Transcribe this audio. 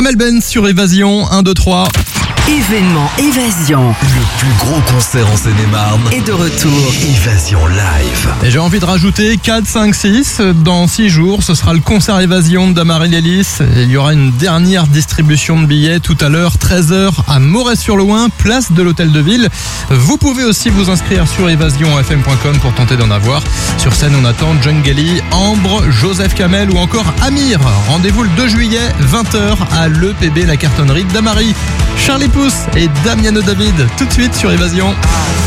Amel Ben sur Évasion, 1, 2, 3. Événement Évasion. Le plus gros concert en Seine-et-Marne est de retour. Évasion live. Et j'ai envie de rajouter 4, 5, 6. Dans 6 jours, ce sera le concert Évasion d'Amaryl Lélis. Il y aura une dernière distribution de billets tout à l'heure, 13h à Moret-sur-Loing, place de l'Hôtel de Ville. Vous pouvez aussi vous inscrire sur evasionfm.com pour tenter d'en avoir. Sur scène, on attend John Galli, Ambre, Joseph Kamel ou encore Amir. Rendez-vous le 2 juillet, 20h à l'EPB La Cartonnerie d'Amarie. Charlie Pouce et Damiano David, tout de suite sur Évasion.